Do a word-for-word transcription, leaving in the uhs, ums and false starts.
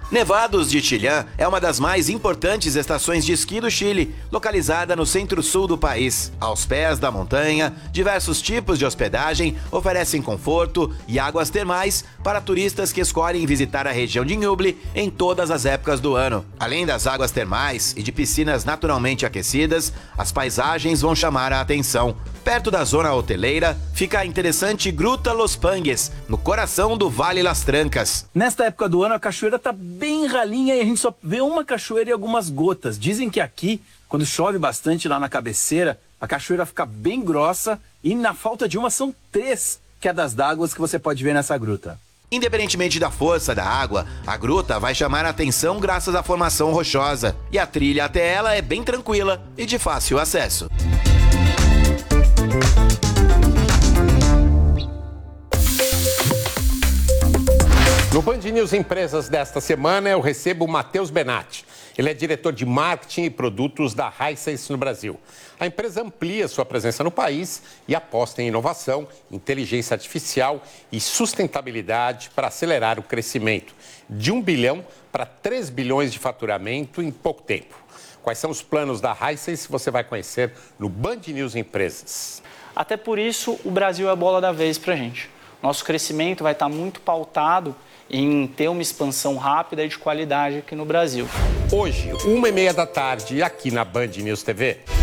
Nevados de Chillán é uma das mais importantes estações de esqui do Chile, localizada no centro-sul do país. Aos pés da montanha, diversos tipos de hospedagem oferecem conforto e águas termais para turistas que escolhem visitar a região de Ñuble em todas as épocas do ano. Além das águas termais e de piscinas naturalmente aquecidas, as paisagens vão chamar a atenção. Perto da zona hoteleira, fica a interessante Gruta Los Pangues, no coração do Vale Las Trancas. Nesta época do ano, a cachoeira tá bem ralinha e a gente só vê uma cachoeira e algumas gotas. Dizem que aqui, quando chove bastante lá na cabeceira, a cachoeira fica bem grossa e na falta de uma são três quedas d'água que você pode ver nessa gruta. Independentemente da força da água, a gruta vai chamar a atenção graças à formação rochosa. E a trilha até ela é bem tranquila e de fácil acesso. No Band News Empresas desta semana, eu recebo o Matheus Benatti. Ele é diretor de marketing e produtos da Hisense no Brasil. A empresa amplia sua presença no país e aposta em inovação, inteligência artificial e sustentabilidade para acelerar o crescimento de um bilhão para três bilhões de faturamento em pouco tempo. Quais são os planos da Hisense você vai conhecer no Band News Empresas. Até por isso, o Brasil é a bola da vez para a gente. Nosso crescimento vai estar muito pautado em ter uma expansão rápida e de qualidade aqui no Brasil. Hoje, uma e meia da tarde, aqui na Band News T V.